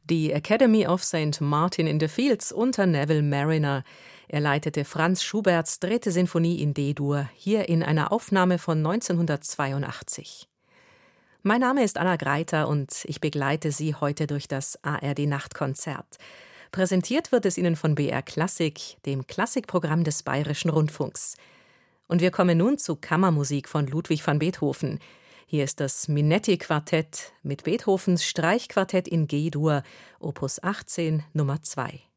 Die Academy of St. Martin in the Fields unter Neville Marriner. Er leitete Franz Schuberts 3. Sinfonie in D-Dur, hier in einer Aufnahme von 1982. Mein Name ist Anna Greiter und ich begleite Sie heute durch das ARD-Nachtkonzert. Präsentiert wird es Ihnen von BR Klassik, dem Klassikprogramm des Bayerischen Rundfunks. Und wir kommen nun zu Kammermusik von Ludwig van Beethoven. Hier ist das Minetti-Quartett mit Beethovens Streichquartett in G-Dur, Opus 18, Nummer 2.